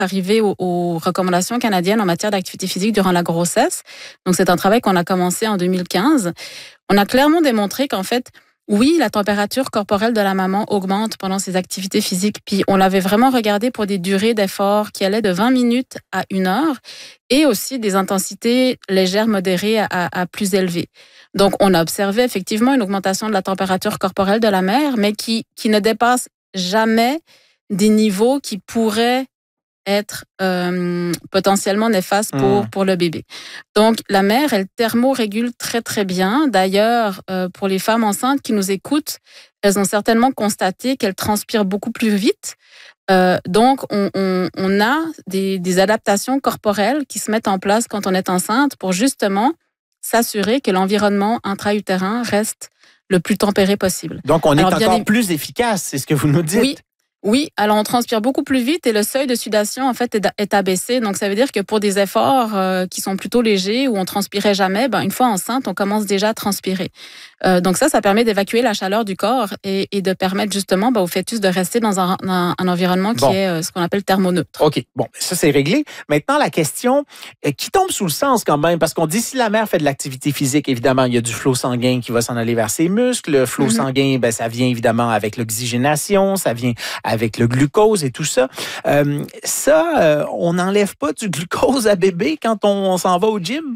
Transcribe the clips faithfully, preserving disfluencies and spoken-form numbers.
arriver aux, aux recommandations canadiennes en matière d'activité physique durant la grossesse. Donc, c'est un travail qu'on a commencé en deux mille quinze. On a clairement démontré qu'en fait, oui, la température corporelle de la maman augmente pendant ses activités physiques. Puis on l'avait vraiment regardé pour des durées d'effort qui allaient de vingt minutes à une heure et aussi des intensités légères, modérées à, à plus élevées. Donc, on a observé effectivement une augmentation de la température corporelle de la mère, mais qui, qui ne dépasse jamais des niveaux qui pourraient être euh, potentiellement néfaste pour, mmh. pour le bébé. Donc, la mère, elle thermorégule très, très bien. D'ailleurs, euh, pour les femmes enceintes qui nous écoutent, elles ont certainement constaté qu'elles transpirent beaucoup plus vite. Euh, donc, on, on, on a des, des adaptations corporelles qui se mettent en place quand on est enceinte pour justement s'assurer que l'environnement intra-utérin reste le plus tempéré possible. Donc, on est Alors, encore bien, plus efficace, c'est ce que vous nous dites. Oui. Oui, alors on transpire beaucoup plus vite et le seuil de sudation en fait est abaissé. Donc ça veut dire que pour des efforts euh, qui sont plutôt légers où on transpirait jamais, ben une fois enceinte, on commence déjà à transpirer. Euh, donc ça, ça permet d'évacuer la chaleur du corps et, et de permettre justement ben, au fœtus de rester dans un, un, un environnement qui bon. est euh, ce qu'on appelle thermoneutre. OK, bon, ça c'est réglé. Maintenant la question euh, qui tombe sous le sens quand même, parce qu'on dit si la mère fait de l'activité physique, évidemment il y a du flot sanguin qui va s'en aller vers ses muscles. Le flot mm-hmm. sanguin, ben ça vient évidemment avec l'oxygénation, ça vient avec le glucose et tout ça. Euh, ça, euh, on n'enlève pas du glucose à bébé quand on, on s'en va au gym?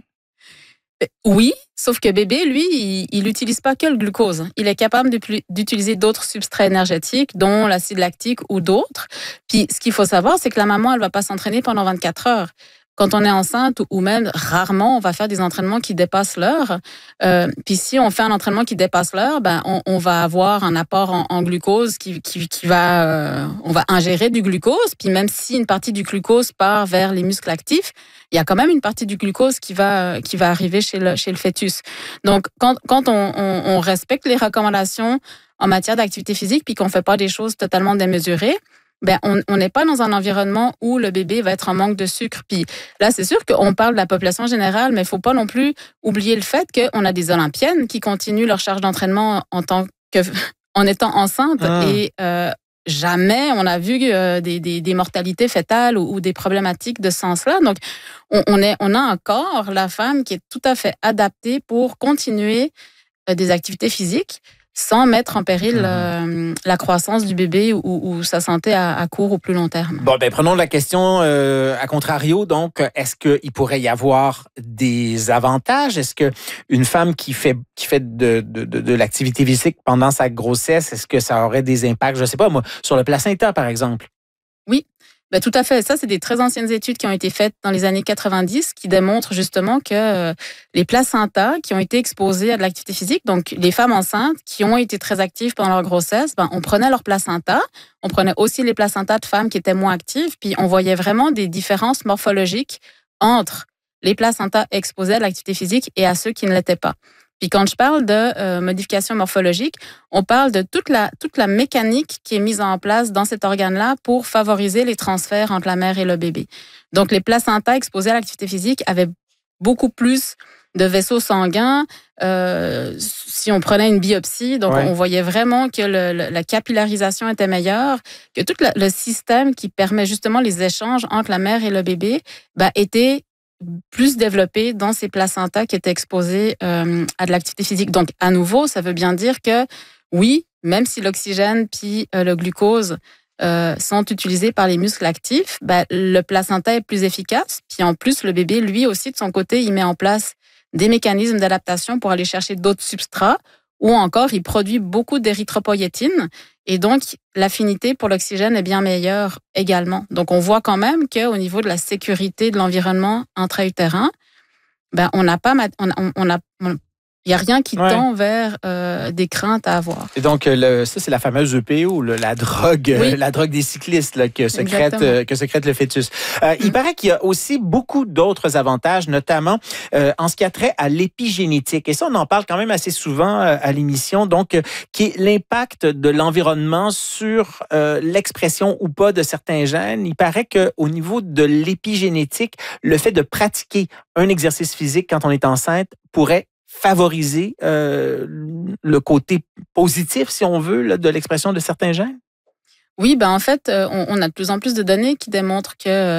Oui, sauf que bébé, lui, il n'utilise pas que le glucose. Il est capable d'utiliser d'autres substrats énergétiques, dont l'acide lactique ou d'autres. Puis, ce qu'il faut savoir, c'est que la maman, elle ne va pas s'entraîner pendant vingt-quatre heures. Quand on est enceinte ou même rarement, on va faire des entraînements qui dépassent l'heure. Euh, puis si on fait un entraînement qui dépasse l'heure, ben on, on va avoir un apport en, en glucose qui, qui, qui va, euh, on va ingérer du glucose. Puis même si une partie du glucose part vers les muscles actifs, il y a quand même une partie du glucose qui va, qui va arriver chez le, chez le fœtus. Donc quand, quand on, on, on respecte les recommandations en matière d'activité physique, puis qu'on fait pas des choses totalement démesurées, ben on n'est pas dans un environnement où le bébé va être en manque de sucre. Puis là, c'est sûr qu'on parle de la population générale, mais il ne faut pas non plus oublier le fait qu'on a des Olympiennes qui continuent leur charge d'entraînement en tant que, en étant enceintes ah. et euh, jamais on a vu euh, des, des, des mortalités fœtales ou, ou des problématiques de ce sens-là. Donc, on, on, est, on a un corps, la femme, qui est tout à fait adaptée pour continuer euh, des activités physiques sans mettre en péril euh, la croissance du bébé ou, ou sa santé à, à court ou plus long terme. Bon, ben prenons la question euh, à contrario. Donc, est-ce qu'il pourrait y avoir des avantages? Est-ce qu'une femme qui fait qui fait de, de, de, de l'activité physique pendant sa grossesse, est-ce que ça aurait des impacts, je ne sais pas moi, sur le placenta, par exemple? Oui. Ben, tout à fait. Ça, c'est des très anciennes études qui ont été faites dans les années quatre-vingt-dix qui démontrent justement que euh, les placentas qui ont été exposés à de l'activité physique, donc les femmes enceintes qui ont été très actives pendant leur grossesse, ben, on prenait leur placenta, on prenait aussi les placentas de femmes qui étaient moins actives, puis on voyait vraiment des différences morphologiques entre les placentas exposés à de l'activité physique et à ceux qui ne l'étaient pas. Puis quand je parle de euh, modification morphologique, on parle de toute la, toute la mécanique qui est mise en place dans cet organe-là pour favoriser les transferts entre la mère et le bébé. Donc, les placentas exposés à l'activité physique avaient beaucoup plus de vaisseaux sanguins. Euh, si on prenait une biopsie, donc ouais. on voyait vraiment que le, le, la capillarisation était meilleure, que tout le, le système qui permet justement les échanges entre la mère et le bébé ben, était plus développé dans ces placentas qui étaient exposés euh, à de l'activité physique. Donc, à nouveau, ça veut bien dire que, oui, même si l'oxygène puis euh, le glucose euh, sont utilisés par les muscles actifs, ben, le placenta est plus efficace. Puis en plus, le bébé, lui aussi, de son côté, il met en place des mécanismes d'adaptation pour aller chercher d'autres substrats ou encore, il produit beaucoup d'érythropoïétine et donc l'affinité pour l'oxygène est bien meilleure également. Donc, on voit quand même qu'au niveau de la sécurité de l'environnement intra-utérin, ben, on n'a pas, on, on, on a, on, il n'y a rien qui ouais. tend vers euh, des craintes à avoir. Et donc, le, ça, c'est la fameuse E P O, là, la drogue, oui. euh, la drogue des cyclistes là, que, secrète, euh, que secrète le fœtus. Euh, mm. Il paraît qu'il y a aussi beaucoup d'autres avantages, notamment euh, en ce qui a trait à l'épigénétique. Et ça, on en parle quand même assez souvent euh, à l'émission, donc, euh, qui est l'impact de l'environnement sur euh, l'expression ou pas de certains gènes. Il paraît qu'au niveau de l'épigénétique, le fait de pratiquer un exercice physique quand on est enceinte pourrait favoriser euh, le côté positif, si on veut, là, de l'expression de certains gènes? Oui, ben en fait, on, on a de plus en plus de données qui démontrent que